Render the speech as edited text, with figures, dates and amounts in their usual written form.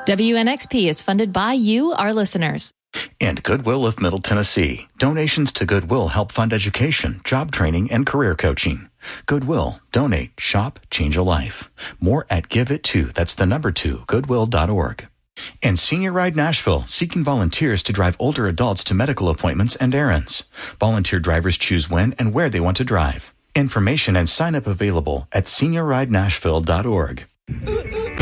WNXP is funded by you, our listeners. And Goodwill of Middle Tennessee. Donations to Goodwill help fund education, job training, and career coaching. Goodwill. Donate. Shop. Change a life. More at GiveIt2. That's the number 2, goodwill.org. And Senior Ride Nashville, seeking volunteers to drive older adults to medical appointments and errands. Volunteer drivers choose when and where they want to drive. Information and sign-up available at seniorridenashville.org.